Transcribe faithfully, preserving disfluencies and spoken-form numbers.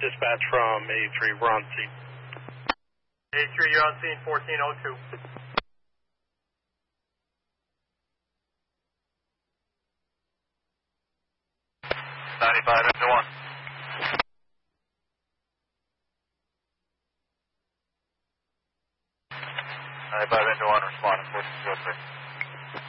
Dispatch from eighty-three, we're on scene. eighty-three, you're on scene, fourteen oh two. ninety-five into one. ninety-five into one, responding, fourteen oh three.